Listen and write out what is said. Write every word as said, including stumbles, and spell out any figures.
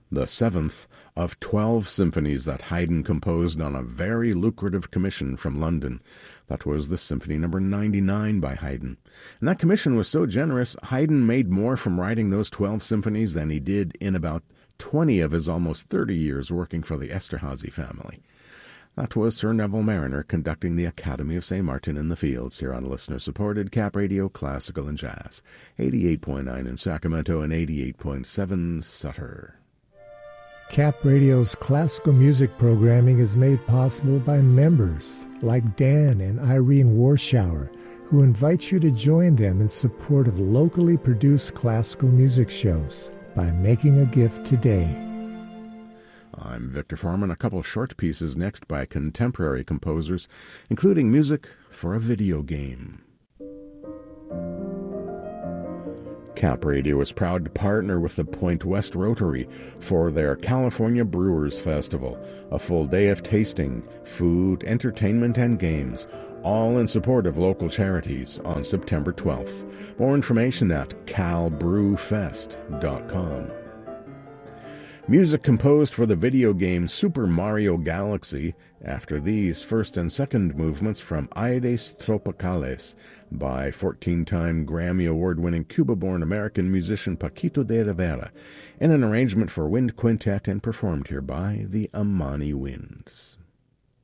the seventh of twelve symphonies that Haydn composed on a very lucrative commission from London. That was the Symphony Number ninety-nine by Haydn. And that commission was so generous, Haydn made more from writing those twelve symphonies than he did in about twenty of his almost thirty years working for the Esterházy family. That was Sir Neville Marriner conducting the Academy of Saint Martin in the Fields here on listener-supported Cap Radio Classical and Jazz, eighty-eight point nine in Sacramento and eighty-eight point seven Sutter. Cap Radio's classical music programming is made possible by members like Dan and Irene Warschauer, who invite you to join them in support of locally produced classical music shows by making a gift today. I'm Victor Foreman. A couple short pieces next by contemporary composers, including music for a video game. Cap Radio is proud to partner with the Point West Rotary for their California Brewers Festival, a full day of tasting, food, entertainment, and games, all in support of local charities on September twelfth. More information at cal brew fest dot com. Music composed for the video game Super Mario Galaxy, after these first and second movements from Aires Tropicales by fourteen-time Grammy Award-winning Cuba-born American musician Paquito de Rivera, in an arrangement for wind quintet and performed here by the Amani Winds.